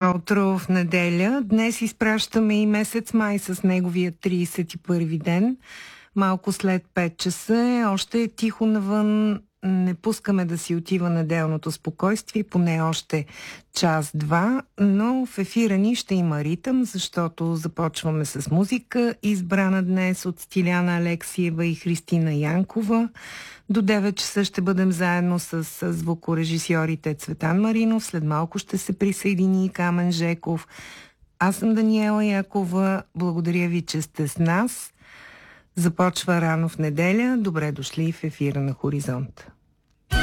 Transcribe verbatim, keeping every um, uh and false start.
Добро утро в неделя. Днес изпращаме и месец май с неговия тридесет и първи ден. Малко след пет часа е, още е тихо навън. Не пускаме да си отива неделното спокойствие, поне още час-два, но в ефира ни ще има ритъм, защото започваме с музика, избрана днес от Стиляна Алексиева и Христина Янкова. До девет часа ще бъдем заедно с звукорежисьорите Цветан Маринов, след малко ще се присъедини и Камен Жеков. Аз съм Даниела Якова, благодаря ви, че сте с нас. Започва рано в неделя. Добре дошли в ефира на Хоризонт.